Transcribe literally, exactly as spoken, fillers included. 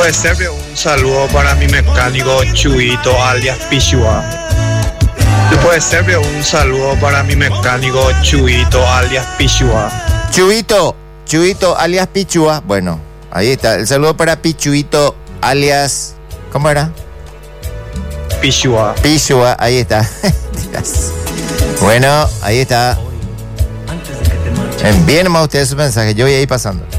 puede ser un saludo para mi mecánico Chuito alias Pichua. Puede ser un saludo para mi mecánico Chuito alias Pichua. Chuito, Chuito alias Pichua. Bueno, ahí está. El saludo para Pichuito alias... ¿Cómo era? Pichua. Pichua, ahí está. Bueno, ahí está. Envíen más ustedes su mensaje. Yo voy a ir pasando.